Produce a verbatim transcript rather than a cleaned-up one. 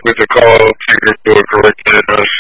with the call taker to a correct address.